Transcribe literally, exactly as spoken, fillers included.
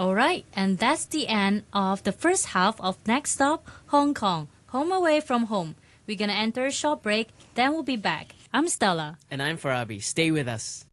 Alright, and that's the end of the first half of Next Stop, Hong Kong, Home Away from Home. We're gonna enter a short break, then we'll be back. I'm Stella. And I'm Farabi. Stay with us.